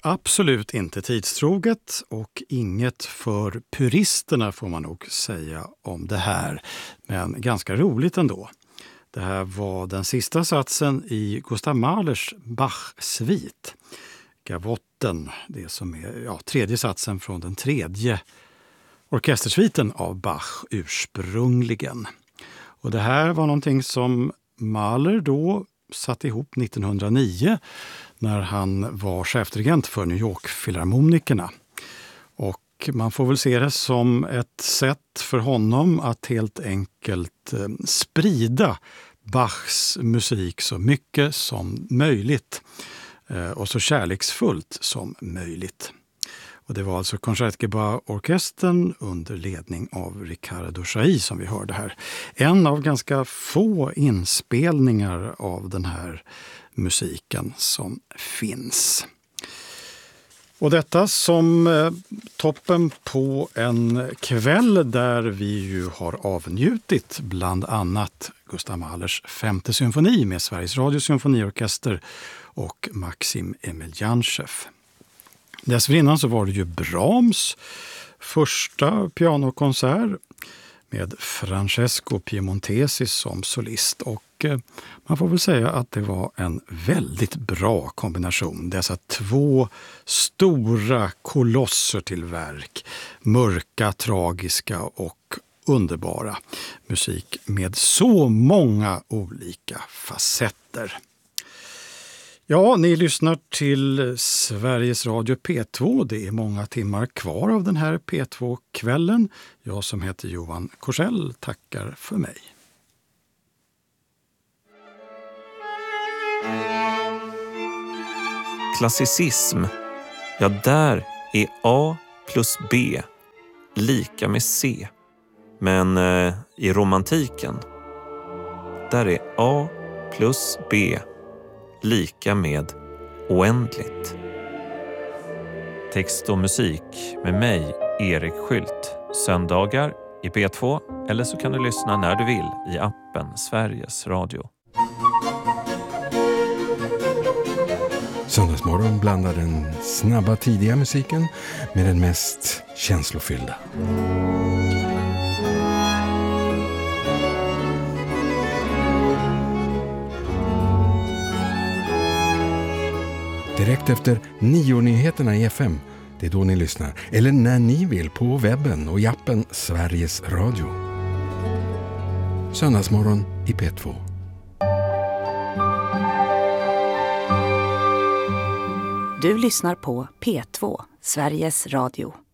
Absolut inte tidstroget och inget för puristerna får man nog säga om det här. Men ganska roligt ändå. Det här var den sista satsen i Gustav Mahlers Bach-svit. Gavotten, det som är tredje satsen från den tredje orkestersviten av Bach ursprungligen. Och det här var någonting som Mahler då satte ihop 1909 när han var chefdirigent för New York-filharmonikerna. Och man får väl se det som ett sätt för honom att helt enkelt sprida Bachs musik så mycket som möjligt och så kärleksfullt som möjligt. Och det var alltså Concertgebouw-orkestern under ledning av Riccardo Chailly som vi hörde här. En av ganska få inspelningar av den här musiken som finns. Och detta som toppen på en kväll där vi ju har avnjutit bland annat Gustav Mahlers 5:e symfoni med Sveriges Radios symfoniorkester och Maxim Emiljanchev. Dessförinnan så var det ju Brahms första pianokonsert med Francesco Piemontesi som solist, och man får väl säga att det var en väldigt bra kombination. Dessa två stora kolosser till verk, mörka, tragiska och underbara musik med så många olika facetter. Ja, ni lyssnar till Sveriges Radio P2. Det är många timmar kvar av den här P2-kvällen. Jag som heter Johan Korsell tackar för mig. Klassicism, ja där är A plus B lika med C. Men i romantiken, där är A plus B lika med oändligt. Text och musik med mig, Erik Skylt. Söndagar i P2, eller så kan du lyssna när du vill i appen Sveriges Radio. Söndagsmorgon blandar den snabba tidiga musiken med den mest känslofyllda. Direkt efter 9-nyheterna i FM, det är då ni lyssnar. Eller när ni vill på webben och i appen Sveriges Radio. Söndagsmorgon i P2. Du lyssnar på P2, Sveriges Radio.